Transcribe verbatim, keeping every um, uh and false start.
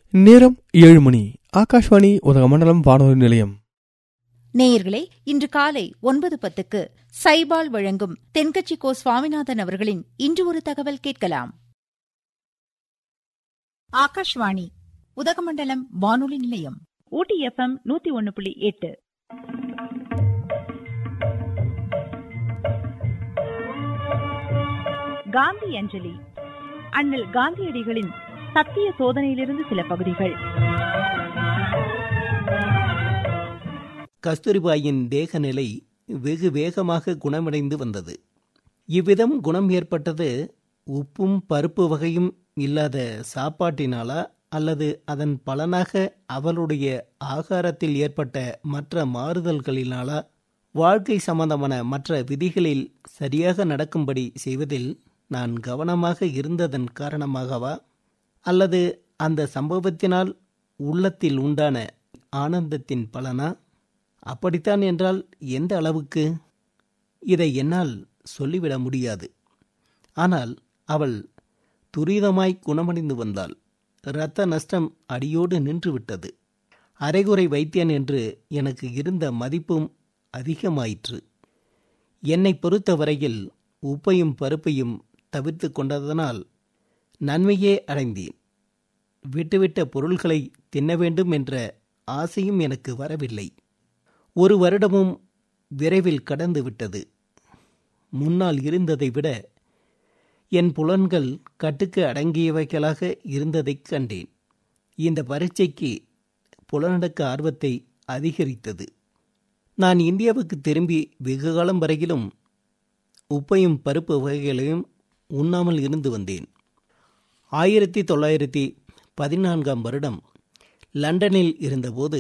நேரம் ஏழு மணி. ஆகாஷ்வாணி உதகமண்டலம் வானொலி நிலையம். நேயர்களே, இன்று காலை ஒன்பது பத்துக்கு சைபால் வழங்கும் தென்கட்சி கோ சுவாமிநாதன் அவர்களின் இன்று ஒரு தகவல் கேட்கலாம். ஆகாஷ்வாணி உதகமண்டலம் வானொலி நிலையம். ஊட்டி எஃப்எம் நூத்தி ஒன்னு புள்ளி எட்டு. காந்தி அஞ்சலி. அண்ணல் காந்தியடிகளின் சத்திய சோதனையிலிருந்து சில பகுதிகள். கஸ்தூரிபாயின் தேகநிலை வெகு வேகமாக குணமடைந்து வந்தது. இவ்விதம் குணம் ஏற்பட்டது உப்பும் பருப்பு வகையும் இல்லாத சாப்பாட்டினாலா அல்லது அதன் பலனாக அவளுடைய ஆகாரத்தில் ஏற்பட்ட மற்ற மாறுதல்களினாலா, வாழ்க்கை சம்பந்தமான மற்ற விதிகளில் சரியாக நடக்கும்படி செய்வதில் நான் கவனமாக இருந்ததன் காரணமாகவா, அல்லது அந்த சம்பவத்தினால் உள்ளத்தில் உண்டான ஆனந்தத்தின் பலனா? அப்படித்தான் என்றால் எந்த அளவுக்கு? இதை என்னால் சொல்லிவிட முடியாது. ஆனால் அவள் துரிதமாய் குணமடைந்து வந்தாள். இரத்த நஷ்டம் அடியோடு நின்றுவிட்டது. அரைகுறை வைத்தியன் என்று எனக்கு இருந்த மதிப்பும் அதிகமாயிற்று. என்னை பொறுத்தவரையில் உப்பையும் பருப்பையும் தவிர்த்து கொண்டதனால் நன்மையே அடைந்தேன். விட்டுவிட்ட பொருள்களை தின்ன வேண்டும் என்ற ஆசையும் எனக்கு வரவில்லை. ஒரு வருடமும் விரைவில் கடந்து விட்டது. முன்னால் இருந்ததை விட என் புலன்கள் கட்டுக்கு அடங்கியவைகளாக இருந்ததைக் கண்டேன். இந்த பரீட்சைக்கு புலனடக்க ஆர்வத்தை அதிகரித்தது. நான் இந்தியாவுக்கு திரும்பி வெகு காலம் வரையிலும் உப்பையும் பருப்பு வகைகளையும் உண்ணாமல் இருந்து வந்தேன். ஆயிரத்தி தொள்ளாயிரத்தி பதினான்காம் வருடம் லண்டனில் இருந்தபோது